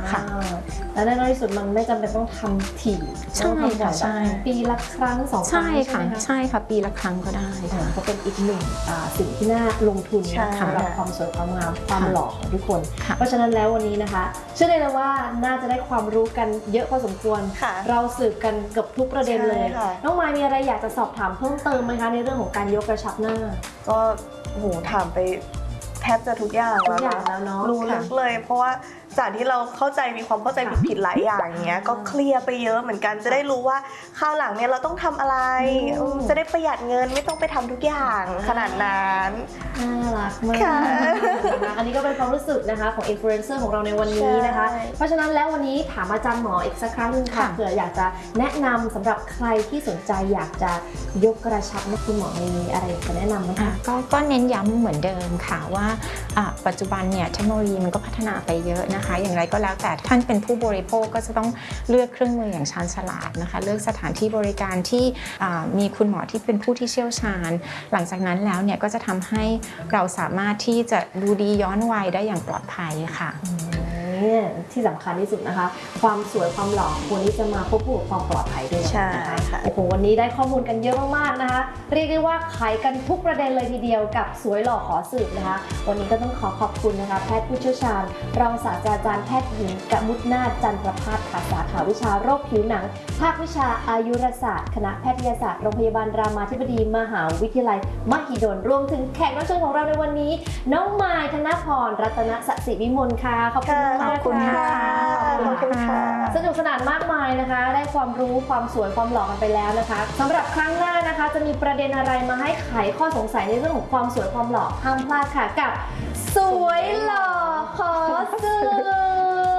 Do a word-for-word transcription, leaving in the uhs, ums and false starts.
ค่ะและในที่สุดมันไม่จำเป็นต้องทำถี่ใช่ค่ะใช่ปีละครั้งสองครั้งใช่ค่ะใช่ค่ะปีละครั้งก็ได้ค่ะก็เป็นอีกหนึ่งสิ่งที่น่าลงทุนสำหรับความสวยความงามความหล่อของทุกคนเพราะฉะนั้นแล้ววันนี้นะคะเชื่อได้เลยว่าน่าจะได้ความรู้กันเยอะพอสมควรเราสืบกันเกือบทุกประเด็นเลยน้องมายมีอะไรอยากจะสอบถามเพิ่มเติมไหมคะในเรื่องของการยกกระชับหน้าก็โหถามไปแทบจะทุกอย่างแล้วเนาะรู้ลึกเลยเพราะว่าจากที่เราเข้าใจมีความเข้าใจผิดๆหลายอย่างเงี้ยก็เคลียร์ไปเยอะเหมือนกันจะได้รู้ว่าคราวหลังเนี่ยเราต้องทำอะไรจะได้ประหยัดเงินไม่ต้องไปทำทุกอย่างขนาดนั้นน่ารักมากอันนี้ก็เป็นความรู้สึกนะคะของอินฟลูเอนเซอร์ของเราในวันนี้นะคะเพราะฉะนั้นแล้ววันนี้ถามอาจารย์หมออีกสักครั้งนึงค่ะเผื่ออยากจะแนะนำสำหรับใครที่สนใจอยากจะยกกระชับนะคุณหมอมีอะไรจะแนะนำไหมคะก็เน้นย้ำเหมือนเดิมค่ะว่าปัจจุบันเนี่ยเทคโนโลยีมันก็พัฒนาไปเยอะนะคะอย่างไรก็แล้วแต่ท่านเป็นผู้บริโภคก็จะต้องเลือกเครื่องมืออย่างชาญฉลาดนะคะเลือกสถานที่บริการที่มีคุณหมอที่เป็นผู้ที่เชี่ยวชาญหลังจากนั้นแล้วเนี่ยก็จะทำให้เราสามารถที่จะดูดีย้อนวัยได้อย่างปลอดภัยค่ะที่สำคัญที่สุดนะคะความสวยความหล่อควรที่จะมาควบคู่กับความปลอดภัยด้วยใช่ค่ะโอ้โหวันนี้ได้ข้อมูลกันเยอะมากๆนะคะเรียกได้ว่าไขกันทุกประเด็นเลยทีเดียวกับสวยหล่อขอสืบนะคะวันนี้ก็ต้องขอขอบคุณนะคะแพทย์ผู้เชี่ยวชาญรองศาสตราจารย์แพทย์หญิงกมุษนาถจันทรภาสค่ะสาขาวิชาโรคผิวหนังภาควิชาอายุรศาสตร์คณะแพทยศาสตร์โรงพยาบาลรามาธิบดีมหาวิทยาลัยมหิดลรวมถึงแขกรับเชิญของเราในวันนี้น้องมายธนพรรัตนสศิวิมลค่ะขอบคุณมากค่ะขอบคุณค่ะสนุกสนานมากมายนะคะได้ความรู้ความสวยความหล่อกันไปแล้วนะคะสำหรับครั้งหน้านะคะจะมีประเด็นอะไรมาให้ไขข้อสงสัยในเรื่องของความสวยความหล่อห้ามพลาดค่ะกับสวยหล่อขอสืบ